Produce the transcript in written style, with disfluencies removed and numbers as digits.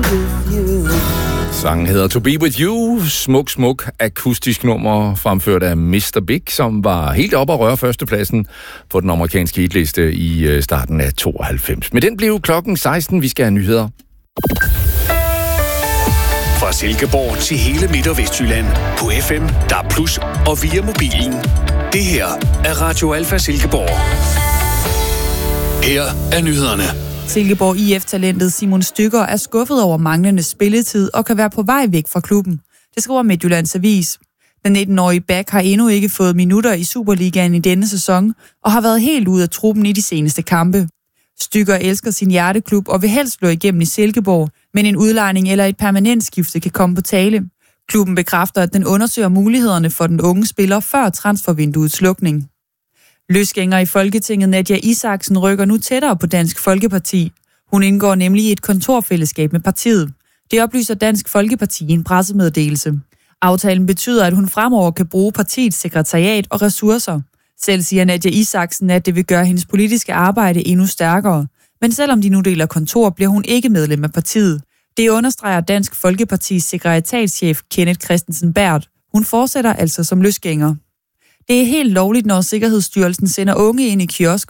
Sangen hedder To Be With You. Smuk akustisk nummer fremført af Mr. Big, som var helt oppe at røre førstepladsen på den amerikanske hitliste i starten af 92. Men den blev klokken 16. Vi skal have nyheder. Fra Silkeborg til hele Midt- og Vestjylland på FM, DAB+ og via mobilen. Det her er Radio Alfa Silkeborg. Her er nyhederne. Silkeborg IF-talentet Simon Stykker er skuffet over manglende spilletid og kan være på vej væk fra klubben. Det skriver Midtjyllands Avis. Den 19-årige back har endnu ikke fået minutter i Superligaen i denne sæson og har været helt ude af truppen i de seneste kampe. Stykker elsker sin hjerteklub og vil helst slå igennem i Silkeborg, men en udlejning eller et permanent skifte kan komme på tale. Klubben bekræfter, at den undersøger mulighederne for den unge spiller før transfervinduets slukning. Løsgænger i Folketinget Nadia Isaksen rykker nu tættere på Dansk Folkeparti. Hun indgår nemlig i et kontorfællesskab med partiet. Det oplyser Dansk Folkeparti i en pressemeddelelse. Aftalen betyder, at hun fremover kan bruge partiets sekretariat og ressourcer. Selv siger Nadia Isaksen, at det vil gøre hendes politiske arbejde endnu stærkere. Men selvom de nu deler kontor, bliver hun ikke medlem af partiet. Det understreger Dansk Folkepartis sekretariatschef Kenneth Christensen Bært. Hun fortsætter altså som løsgænger. Det er helt lovligt, når Sikkerhedsstyrelsen sender unge ind i kiosker